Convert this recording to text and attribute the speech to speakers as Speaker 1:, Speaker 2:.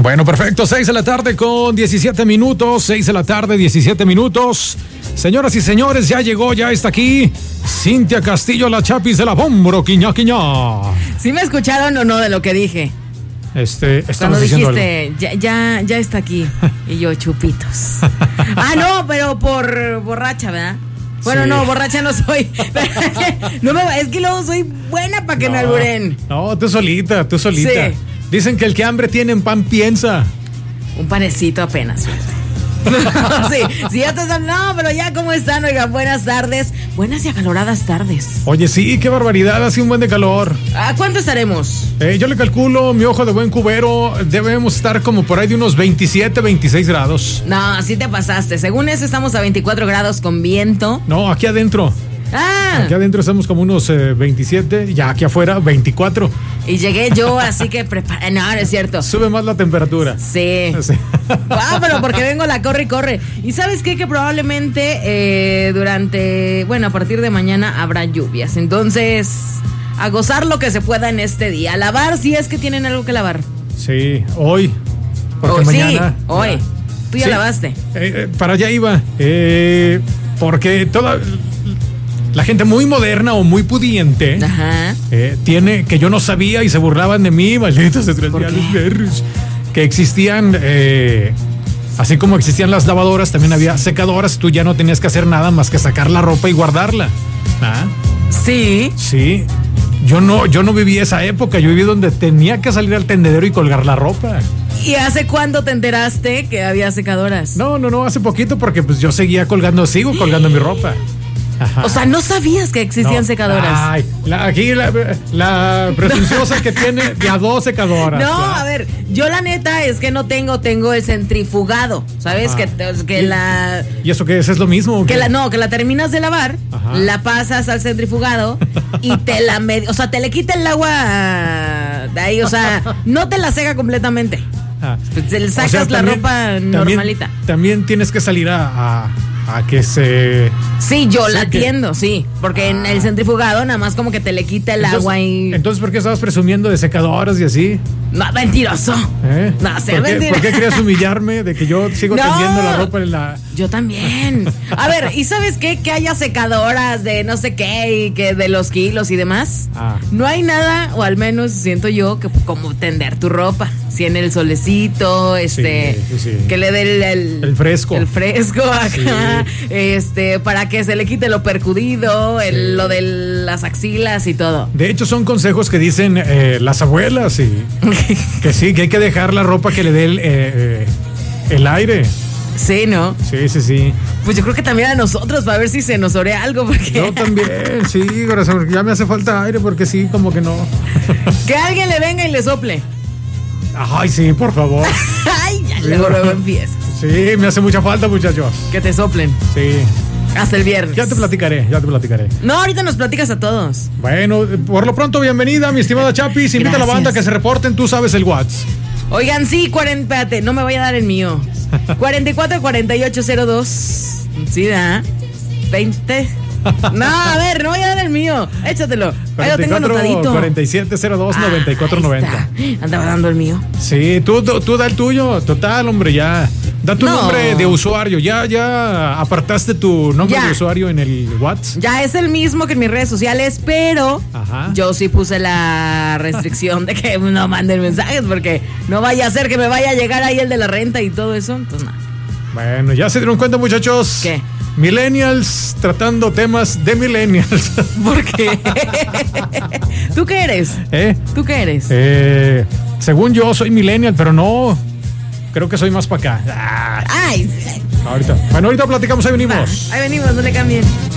Speaker 1: Bueno, perfecto. 6 de la tarde con 17 minutos. 6 de la tarde, 17 minutos. Señoras y señores, ya llegó, ya está aquí Cintia Castillo, la Chapis de la Bombro, quiña, quiña.
Speaker 2: ¿Sí me escucharon o no de lo que dije?
Speaker 1: Estamos
Speaker 2: Cuando
Speaker 1: diciendo
Speaker 2: dijiste, ya está aquí. Y yo, chupitos. No, pero por borracha, ¿verdad? Bueno,
Speaker 1: Sí.
Speaker 2: no, borracha no soy. Es que luego soy buena para que me alburen.
Speaker 1: No, tú solita.
Speaker 2: Sí.
Speaker 1: Dicen que el que hambre tiene en pan piensa.
Speaker 2: Un panecito apenas. Sí, ya estás. No, pero ya, ¿cómo están? Oigan, buenas tardes. Buenas y acaloradas tardes.
Speaker 1: Oye, sí, qué barbaridad, hace un buen de calor.
Speaker 2: ¿A cuánto estaremos?
Speaker 1: Yo le calculo, mi ojo de buen cubero, debemos estar como por ahí de unos 27, 26 grados.
Speaker 2: No, sí te pasaste. Según eso, estamos a 24 grados con viento.
Speaker 1: No, aquí adentro. Aquí adentro estamos como unos 27, ya aquí afuera 24.
Speaker 2: Y llegué yo, así que no es cierto.
Speaker 1: Sube más la temperatura.
Speaker 2: Sí. Pero porque vengo la corre y corre. Y ¿sabes qué? Que probablemente a partir de mañana habrá lluvias. Entonces, a gozar lo que se pueda en este día. A lavar si es que tienen algo que lavar.
Speaker 1: Sí, hoy. Porque mañana.
Speaker 2: Sí, hoy. Tú ya lavaste.
Speaker 1: Para allá iba. Porque toda la gente muy moderna o muy pudiente tiene, que yo no sabía y se burlaban de mí, malditos desgraciados perros, que existían, así como existían las lavadoras, también había secadoras. Tú ya no tenías que hacer nada más que sacar la ropa y guardarla.
Speaker 2: Sí.
Speaker 1: Sí. Yo no viví esa época. Yo viví donde tenía que salir al tendedero y colgar la ropa.
Speaker 2: ¿Y hace cuándo te enteraste que había secadoras?
Speaker 1: No, hace poquito, porque pues yo sigo colgando mi ropa. Ajá.
Speaker 2: O sea, no sabías que existían secadoras.
Speaker 1: Ay, aquí la presunciosa que tiene de a 2 secadoras.
Speaker 2: No, a ver, yo la neta es que no tengo el centrifugado, ¿sabes?
Speaker 1: ¿Y eso qué es? ¿Es lo mismo?
Speaker 2: Que la terminas de lavar, la pasas al centrifugado y te le quita el agua de ahí, o sea, no te la seca completamente. Le sacas la ropa normalita.
Speaker 1: También tienes que salir a que se...
Speaker 2: Sí, yo la atiendo, sí. Porque en el centrifugado nada más como que te le quita el agua y...
Speaker 1: Entonces, ¿por qué estabas presumiendo de secadoras y así?
Speaker 2: No, mentiroso. No, sea mentiroso.
Speaker 1: ¿Por qué querías humillarme de que yo sigo tendiendo la ropa en la...
Speaker 2: Yo también. A ver, ¿y sabes qué? Que haya secadoras de no sé qué y que de los kilos y demás. No hay nada, o al menos siento yo, que como tender tu ropa. Si en el solecito,
Speaker 1: sí.
Speaker 2: que le dé
Speaker 1: el fresco.
Speaker 2: El fresco acá, sí. Para que se le quite lo percudido, lo de las axilas y todo.
Speaker 1: De hecho, son consejos que dicen las abuelas y que sí, que hay que dejar la ropa que le dé el aire.
Speaker 2: Sí, ¿no?
Speaker 1: Sí.
Speaker 2: Pues yo creo que también a nosotros, para ver si se nos orea algo, porque...
Speaker 1: Yo también, sí, corazón, ya me hace falta aire porque sí, como que no.
Speaker 2: Que alguien le venga y le sople.
Speaker 1: Ay, sí, por favor.
Speaker 2: Ay, ya luego empiezas.
Speaker 1: Sí, me hace mucha falta, muchachos.
Speaker 2: Que te soplen.
Speaker 1: Sí.
Speaker 2: Hasta el viernes.
Speaker 1: Ya te platicaré.
Speaker 2: No, ahorita nos platicas a todos.
Speaker 1: Bueno, por lo pronto, bienvenida, mi estimada Chapis. Invita a la banda que se reporten, tú sabes el WhatsApp.
Speaker 2: Oigan, sí, espérate, no me voy a dar el mío. 444802. Sí, ¿verdad? 20. No, a ver, no voy a dar el mío. Échatelo. Ahí lo tengo anotadito.
Speaker 1: 4702-9490.
Speaker 2: Andaba dando el mío.
Speaker 1: Sí, tú da el tuyo. Total, hombre, ya. Da tu nombre de usuario. Ya apartaste tu nombre de usuario en el WhatsApp.
Speaker 2: Ya es el mismo que en mis redes sociales, pero yo sí puse la restricción de que no manden mensajes, porque no vaya a ser que me vaya a llegar ahí el de la renta y todo eso. Entonces, no.
Speaker 1: Bueno, ya se dieron cuenta, muchachos.
Speaker 2: ¿Qué?
Speaker 1: Millennials tratando temas de millennials.
Speaker 2: ¿Por qué? ¿Tú qué eres? ¿Tú qué eres?
Speaker 1: Según yo soy millennial, pero no. Creo que soy más para acá.
Speaker 2: Ay.
Speaker 1: Ahorita platicamos, ahí venimos.
Speaker 2: Ahí venimos, no le cambien.